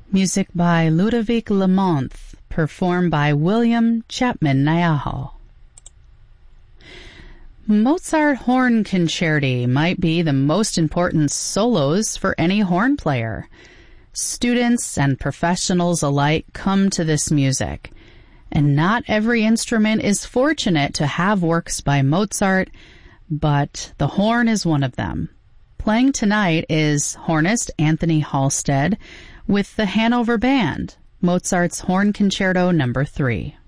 Music by Ludovic Lamonth, performed by William Chapman Nyaho. Mozart Horn Concerti might be the most important solos for any horn player. Students and professionals alike come to this music, and not every instrument is fortunate to have works by Mozart, but the horn is one of them. Playing tonight is hornist Anthony Halstead with the Hanover Band, Mozart's Horn Concerto No. 3.